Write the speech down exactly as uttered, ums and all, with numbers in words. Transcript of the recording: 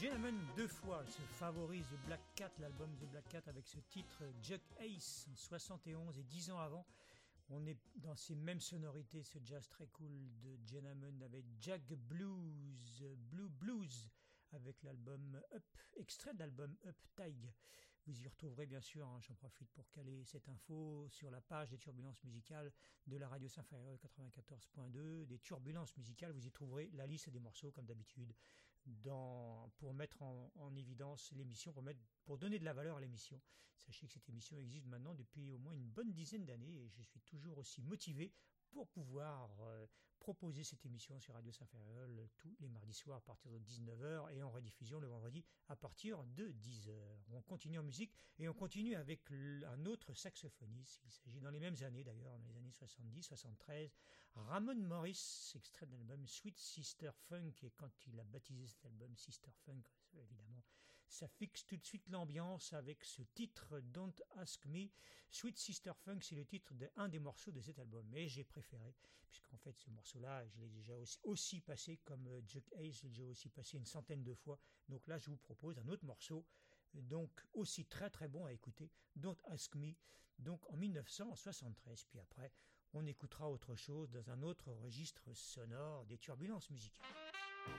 Gentleman deux fois se favorise The Black Cat, l'album The Black Cat avec ce titre Jack Ace en soixante et onze et dix ans avant. On est dans ces mêmes sonorités, ce jazz très cool de Gentleman avec Jack Blues, Blue Blues avec l'album Up, extrait de l'album Up Tig. Vous y retrouverez bien sûr, hein, j'en profite pour caler cette info sur la page des turbulences musicales de la radio Saint-Ferréol quatre-vingt-quatorze point deux, des turbulences musicales, vous y trouverez la liste des morceaux comme d'habitude dans, pour mettre en, en évidence l'émission, pour mettre pour donner de la valeur à l'émission. Sachez que cette émission existe maintenant depuis au moins une bonne dizaine d'années et je suis toujours aussi motivé pour pouvoir euh, proposer cette émission sur Radio Saint-Ferréol tous les mardis soirs à partir de dix-neuf heures et en rediffusion le vendredi à partir de dix heures. On continue en musique et on continue avec un autre saxophoniste. Il s'agit dans les mêmes années d'ailleurs, dans les années soixante-dix soixante-treize. Ramon Morris, extrait de l'album Sweet Sister Funk, et quand il a baptisé cet album Sister Funk, évidemment, ça fixe tout de suite l'ambiance avec ce titre Don't Ask Me. Sweet Sister Funk, c'est le titre d'un des morceaux de cet album, mais j'ai préféré puisqu'en fait ce morceau-là, je l'ai déjà aussi, aussi passé comme Jack Ace, je l'ai déjà aussi passé une centaine de fois. Donc là, je vous propose un autre morceau, donc aussi très très bon à écouter, Don't Ask Me, donc en mille neuf cent soixante-treize. Puis après, on écoutera autre chose dans un autre registre sonore des turbulences musicales.